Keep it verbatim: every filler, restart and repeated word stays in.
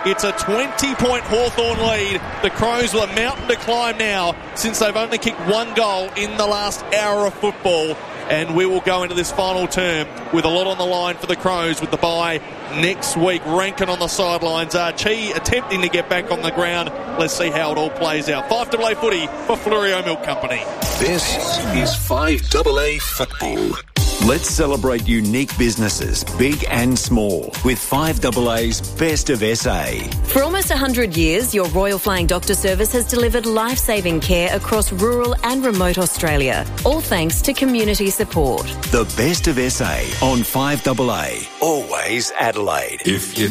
It's a twenty-point Hawthorn lead. The Crows will a mountain to climb now since they've only kicked one goal in the last hour of football. And we will go into this final term with a lot on the line for the Crows with the bye next week. Rankin on the sidelines. Archie attempting to get back on the ground. Let's see how it all plays out. five A A footy for Fleurieu Milk Company. This is five A A football. Let's celebrate unique businesses, big and small, with five A A's Best of S A. For almost one hundred years, your Royal Flying Doctor Service has delivered life-saving care across rural and remote Australia, all thanks to community support. The Best of S A on five A A. Always Adelaide. If you